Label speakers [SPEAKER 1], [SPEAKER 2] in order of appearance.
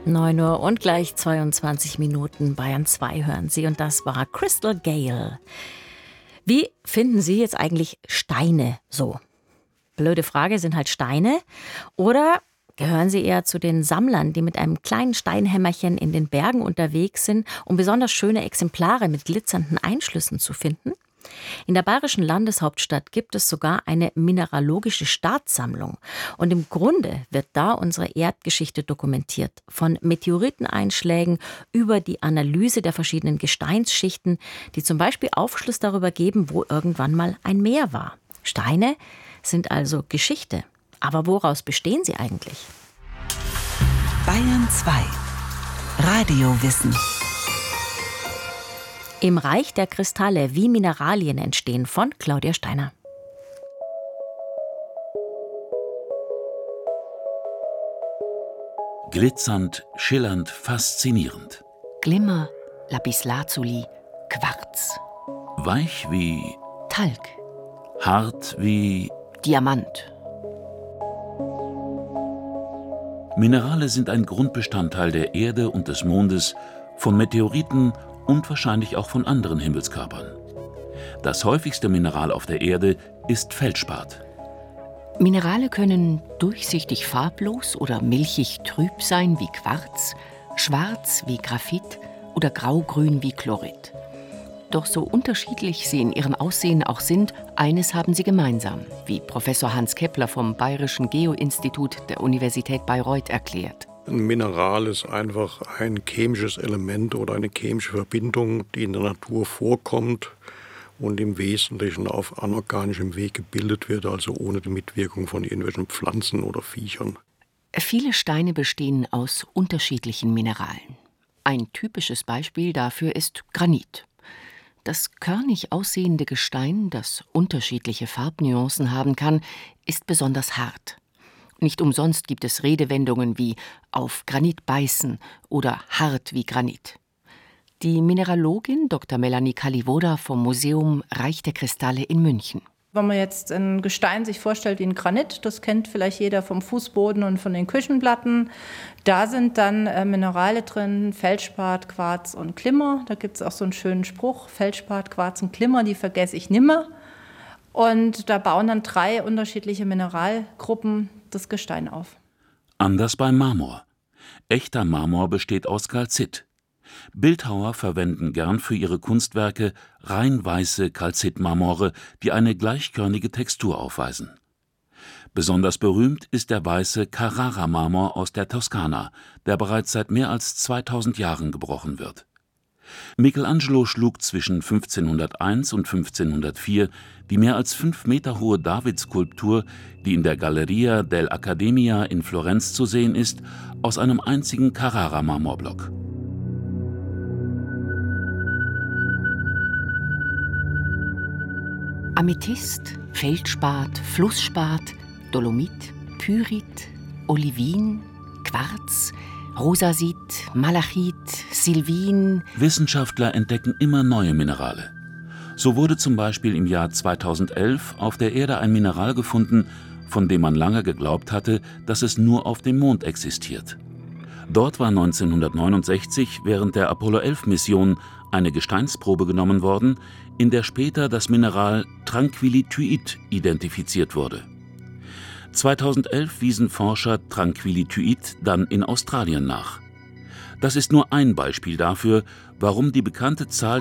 [SPEAKER 1] 9 Uhr und gleich 22 Minuten. Bayern 2 hören Sie und das war Crystal Gayle. Wie finden Sie jetzt eigentlich Steine so? Blöde Frage, sind halt Steine? Oder gehören Sie eher zu den Sammlern, die mit einem kleinen Steinhämmerchen in den Bergen unterwegs sind, um besonders schöne Exemplare mit glitzernden Einschlüssen zu finden? In der bayerischen Landeshauptstadt gibt es sogar eine mineralogische Staatssammlung. Und im Grunde wird da unsere Erdgeschichte dokumentiert. Von Meteoriteneinschlägen über die Analyse der verschiedenen Gesteinsschichten, die zum Beispiel Aufschluss darüber geben, wo irgendwann mal ein Meer war. Steine sind also Geschichte. Aber woraus bestehen sie eigentlich?
[SPEAKER 2] Bayern 2 Radiowissen.
[SPEAKER 1] Im Reich der Kristalle, wie Mineralien entstehen, von Claudia Steiner.
[SPEAKER 3] Glitzernd, schillernd, faszinierend.
[SPEAKER 4] Glimmer, Lapislazuli, Quarz.
[SPEAKER 3] Weich wie
[SPEAKER 4] Talg,
[SPEAKER 3] hart wie
[SPEAKER 4] Diamant.
[SPEAKER 3] Minerale sind ein Grundbestandteil der Erde und des Mondes, von Meteoriten und wahrscheinlich auch von anderen Himmelskörpern. Das häufigste Mineral auf der Erde ist Feldspat.
[SPEAKER 4] Minerale können durchsichtig farblos oder milchig trüb sein wie Quarz, schwarz wie Graphit oder graugrün wie Chlorit. Doch so unterschiedlich sie in ihrem Aussehen auch sind, eines haben sie gemeinsam, wie Professor Hans Kepler vom Bayerischen Geo-Institut der Universität Bayreuth erklärt.
[SPEAKER 5] Ein Mineral ist einfach ein chemisches Element oder eine chemische Verbindung, die in der Natur vorkommt und im Wesentlichen auf anorganischem Weg gebildet wird, also ohne die Mitwirkung von irgendwelchen Pflanzen oder Viechern.
[SPEAKER 4] Viele Steine bestehen aus unterschiedlichen Mineralen. Ein typisches Beispiel dafür ist Granit. Das körnig aussehende Gestein, das unterschiedliche Farbnuancen haben kann, ist besonders hart. Nicht umsonst gibt es Redewendungen wie auf Granit beißen oder hart wie Granit. Die Mineralogin Dr. Melanie Kalivoda vom Museum Reich der Kristalle in München.
[SPEAKER 6] Wenn man jetzt ein Gestein sich vorstellt wie ein Granit, das kennt vielleicht jeder vom Fußboden und von den Küchenplatten, da sind dann Minerale drin, Feldspat, Quarz und Glimmer. Da gibt es auch so einen schönen Spruch, Feldspat, Quarz und Glimmer, die vergesse ich nimmer. Und da bauen dann 3 unterschiedliche Mineralgruppen das Gestein auf.
[SPEAKER 3] Anders beim Marmor. Echter Marmor besteht aus Calcit. Bildhauer verwenden gern für ihre Kunstwerke rein weiße Calcitmarmore, die eine gleichkörnige Textur aufweisen. Besonders berühmt ist der weiße Carrara-Marmor aus der Toskana, der bereits seit mehr als 2000 Jahren gebrochen wird. Michelangelo schlug zwischen 1501 und 1504 die mehr als 5 Meter hohe Davidskulptur, die in der Galleria dell'Accademia in Florenz zu sehen ist, aus einem einzigen Carrara-Marmorblock.
[SPEAKER 4] Amethyst, Feldspat, Flussspat, Dolomit, Pyrit, Olivin, Quarz, Rosasit, Malachit, Sylvin.
[SPEAKER 3] Wissenschaftler entdecken immer neue Minerale. So wurde zum Beispiel im Jahr 2011 auf der Erde ein Mineral gefunden, von dem man lange geglaubt hatte, dass es nur auf dem Mond existiert. Dort war 1969 während der Apollo-11-Mission eine Gesteinsprobe genommen worden, in der später das Mineral Tranquilityit identifiziert wurde. 2011 wiesen Forscher Tranquilityit dann in Australien nach. Das ist nur ein Beispiel dafür, warum die bekannte Zahl